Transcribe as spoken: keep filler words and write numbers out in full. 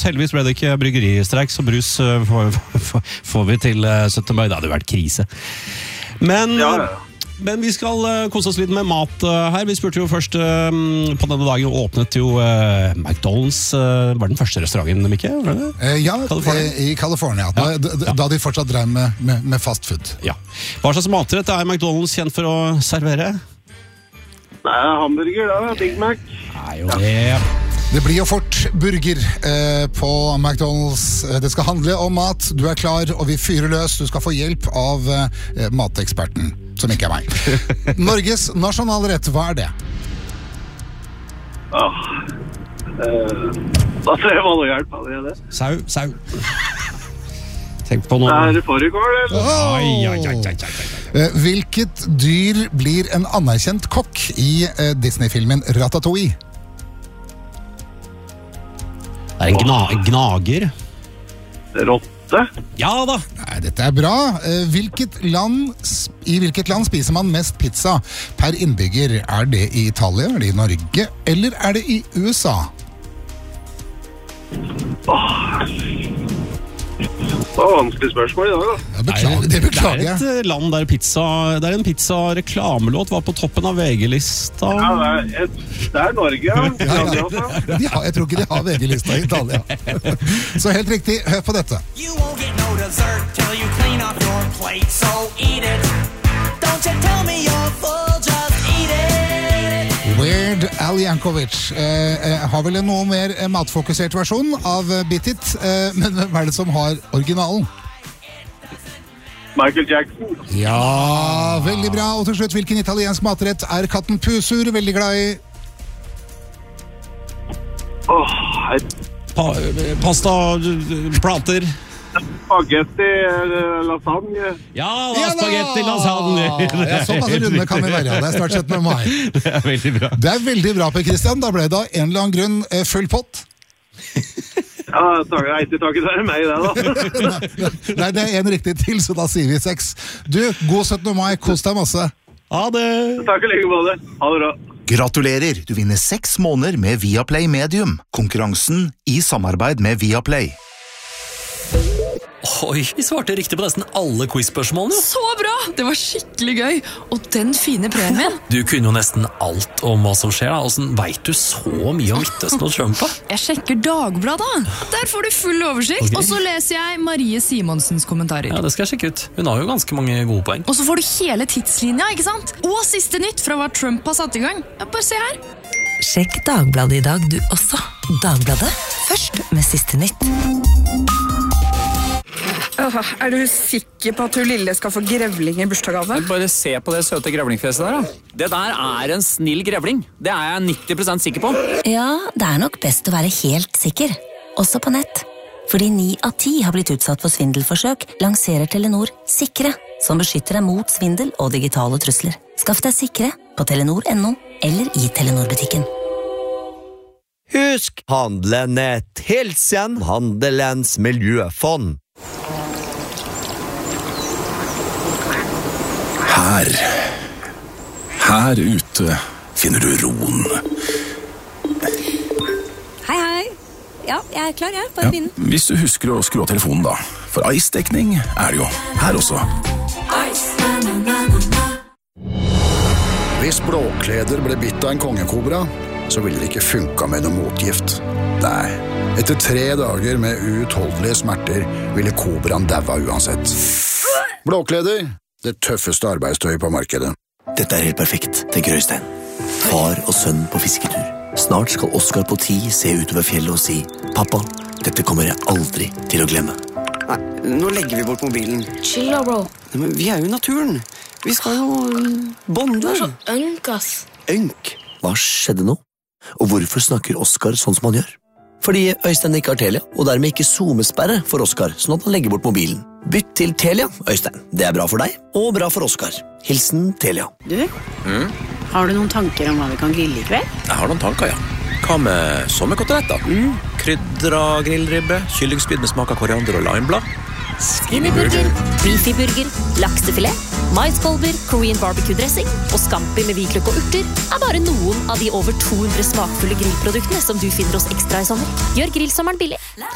heldigvis ble det ikke bryggeristreik, så brus uh, får, får, får vi til uh, syttende mai. Det hadde vært krise. Men, Ja, ja. men vi skal uh, kose oss litt med mat uh, her. Vi spurte jo først uh, på denne dagen åpnet jo uh, McDonald's. Uh, var den første restauranten, Mikke? Var det det? Eh, ja, California? eh, i California. Da, Ja, da, ja. da de fortsatt drev med, med, med fast food. Ja. Hva slags matrett er McDonald's kjent for å servere? Nei, hamburger da, Big Mac. Nei, jo det... Det blir jo fort burger eh, på McDonald's. Det skal handle om mat. Du er klar, og vi fyrer løs. Du skal få hjelp av eh, mateksperten, som ikke er meg. Norges nasjonalrett, hva er det? Åh, eh, da trenger man noe hjelp allerede. Sau, sau. Tenk på noe... Det er fårikål, eller? Oi, oi, oi, oi, oi. Eh, hvilket dyr blir en anerkjent kokk i eh, Disney-filmen Ratatouille? Det er en gna gnager. Rotte. Ja da! Nei, dette er bra. Eh, hvilket land, sp- I hvilket land spiser man mest pizza per innbygger? Er det i Italia, er det i Norge, eller er det i U S A? Det var vanskelig spørsmål i dag, da. Ja, beklager, det beklager Det jeg. er et land der pizza... Det er en pizza-reklamelåt var på toppen av V G-lista. Ja, det er, et, det er Norge, ja. Ja, ja. Ja, ja. De har, jeg tror ikke de har V G-lista i Italia. Så helt riktig, hør på dette. You won't get no dessert till you clean off your plate, so eat it. Don't you tell me you're full, just eat it. Weird Al Yankovic eh, eh, har vel en noe mer eh, matfokusert versjon av eh, Beat It, eh, men hvem er det som har originalen? Michael Jackson. Ja, veldig bra. Og til slutt, hvilken italiensk matrett er katten Pusur veldig glad i? Åh, hei. Pa pasta, plater. Spagetti, eller lasagne. Ja da, Ja da! spagetti, lasagne. Ja, så masse runde kan vi være. Det er snart syttende mai. Det er veldig bra. Det er veldig bra, Per Christian. Da ble det av en eller annen grunn eh, full pott. Ja, takk, jeg er ikke takket være meg i det, da. Nei, det er en riktig til, så da sier vi seks. Du, god syttende mai. Kos deg masse. Ha det! Takk i like måte. Ha det bra. Gratulerer, du vinner seks måneder med Viaplay Medium. Konkurransen i samarbeid med Viaplay. Oi, vi svarte riktig på nesten alle quiz-spørsmålene. Så bra! Det var skikkelig gøy. Og den fine premien. Du kunne jo nesten alt om hva som skjer da. Hvordan vet du så mye om Midtøsten og Trump da? Jeg sjekker Dagbladet. Der får du full oversikt. Ok. Og så leser jeg Marie Simonsens kommentarer. Ja, det skal jeg sjekke ut. Hun har jo ganske mange gode poeng. Og så får du hele tidslinja, ikke sant? Og siste nytt fra hva Trump har satt i gang. Ja, bare se her. Sjekk Dagbladet i dag du også. Dagbladet, først med siste nytt. Åh, er du sikker på at hun lille skal få grevling i bursdagsgave? Bare se på det søte grevlingfjeset der da. Det der er en snill grevling. Det er jeg nitti prosent sikker på. Ja, det er nok best å være helt sikker. Også på nett. Fordi ni av ti har blitt utsatt for svindelforsøk, lanserer Telenor Sikre, som beskytter deg mot svindel og digitale trusler. Skaff deg Sikre på telenor punktum no eller i Telenor-butikken. Husk, handelen er Hilsen, handelens miljøfond. Her, her ute finner du roen. Hei, hei. Ja, jeg er klar, jeg. Bare Ja, begynn. hvis du husker å skru av telefonen da, for ice-dekning er det jo her også. Hvis Blåkleder ble bitt av en kongekobra, så ville det ikke funka med noe motgift. Nei, etter tre dager med uutholdelige smerter ville kobraen daua uansett. Blåkleder, det tøffeste arbeidstøyet på markedet. Dette er helt perfekt, tenker Øystein. Far og sønn på fisketur. Snart skal Oscar på ti se utover fjellet og si «Pappa, dette kommer jeg aldri til å glemme». Nei, nå legger vi bort mobilen. Chill da, bro. Nei, men vi er jo i naturen. Vi skal jo bonde. Du er så ønk, ass. Ønk, hva skjedde nå? Og hvorfor snakker Oscar sånn som han gjør? Fordi Øystein ikke har Telia, og dermed ikke zoomesperre for Oscar, sånn at han legger bort mobilen. Bytt til Telia, Øystein. Det er bra for deg, og bra for Oscar. Hilsen Telia. Du, mm? Har du noen tanker om hva vi kan grille i kveld? Jeg har noen tanker, ja. Hva med sommerkoteletter? Mm. Krydra grillribbe, kyllingspyd med smak av koriander og limeblad. Skinnyburger, beefyburger, laksefilet, maiskolber, Korean barbecue-dressing og scampi med hvitløk og urter er bare noen av de over to hundre smakfulle grillproduktene som du finner hos Ekstra i sommer. Gjør grillsommeren billig.